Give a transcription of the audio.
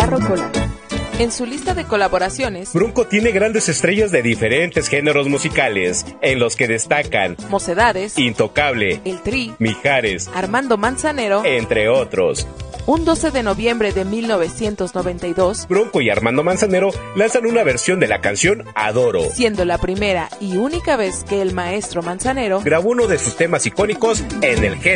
Rócola. En su lista de colaboraciones, Bronco tiene grandes estrellas de diferentes géneros musicales, en los que destacan Mocedades, Intocable, El Tri, Mijares, Armando Manzanero, entre otros. Un 12 de noviembre de 1992, Bronco y Armando Manzanero lanzan una versión de la canción Adoro, siendo la primera y única vez que el maestro Manzanero grabó uno de sus temas icónicos en el género